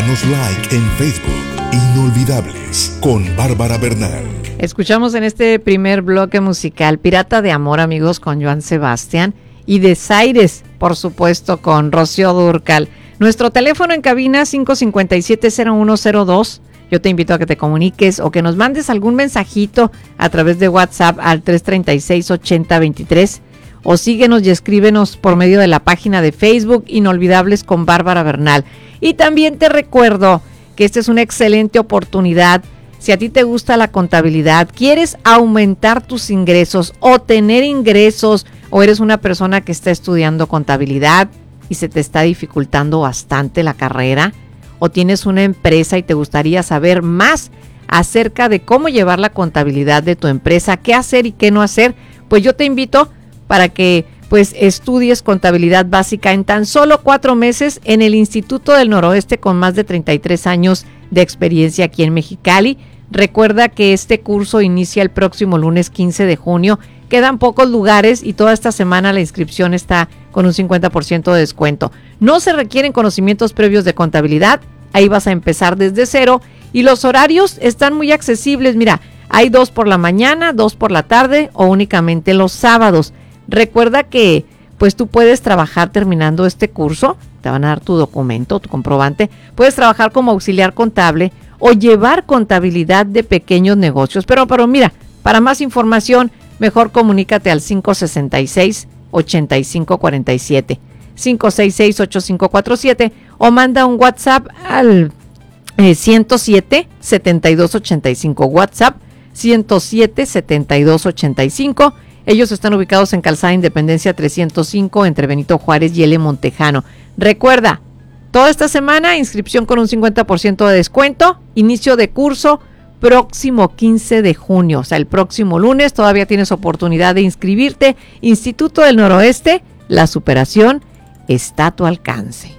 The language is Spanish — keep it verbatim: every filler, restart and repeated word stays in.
Danos like en Facebook. Inolvidables con Bárbara Bernal. Escuchamos en este primer bloque musical Pirata de Amor, amigos, con Joan Sebastián, y Desaires, por supuesto, con Rocío Dúrcal. Nuestro teléfono en cabina cinco cinco siete cero uno cero dos. Yo te invito a que te comuniques o que nos mandes algún mensajito a través de WhatsApp al tres tres seis, ocho cero dos tres, o síguenos y escríbenos por medio de la página de Facebook Inolvidables con Bárbara Bernal. Y también te recuerdo que esta es una excelente oportunidad. Si a ti te gusta la contabilidad, quieres aumentar tus ingresos o tener ingresos, o eres una persona que está estudiando contabilidad y se te está dificultando bastante la carrera, o tienes una empresa y te gustaría saber más acerca de cómo llevar la contabilidad de tu empresa, qué hacer y qué no hacer, pues yo te invito para que pues estudies contabilidad básica en tan solo cuatro meses en el Instituto del Noroeste, con más de treinta y tres años de experiencia aquí en Mexicali. Recuerda que este curso inicia el próximo lunes quince de junio. Quedan pocos lugares y toda esta semana la inscripción está con un cincuenta por ciento de descuento. No se requieren conocimientos previos de contabilidad. Ahí vas a empezar desde cero y los horarios están muy accesibles. Mira, hay dos por la mañana, dos por la tarde o únicamente los sábados. Recuerda que pues tú puedes trabajar terminando este curso, te van a dar tu documento, tu comprobante, puedes trabajar como auxiliar contable o llevar contabilidad de pequeños negocios. Pero, pero mira, para más información, mejor comunícate al cinco seis seis, ocho cinco cuatro siete, cinco seis seis, ocho cinco cuatro siete o manda un WhatsApp al eh, ciento siete, setenta y dos ochenta y cinco, WhatsApp ciento siete, setenta y dos ochenta y cinco. Ellos están ubicados en Calzada Independencia trescientos cinco entre Benito Juárez y L. Montejano. Recuerda, toda esta semana inscripción con un cincuenta por ciento de descuento, inicio de curso próximo quince de junio, o sea, el próximo lunes. Todavía tienes oportunidad de inscribirte. Instituto del Noroeste, la superación está a tu alcance.